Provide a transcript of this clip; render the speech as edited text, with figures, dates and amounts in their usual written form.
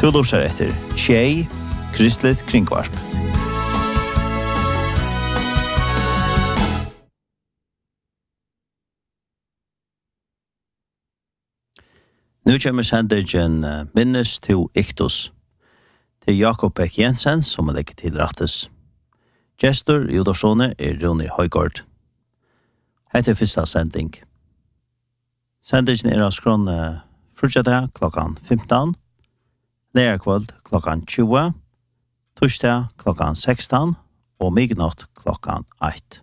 Du lurer etter Tjej, Kristligt Kringvarp. Nu kommer sendingen Minnes to Iktus. Det Jakob Beck Jensen som legger til rattes. Gestor i Udorsone Rune Højgaard. Hette første sending. Sendingen av skrån frutjadag klokkan 15, lærerkvöld klokkan 20, torsdag klokkan 16 og midnatt klokkan 1.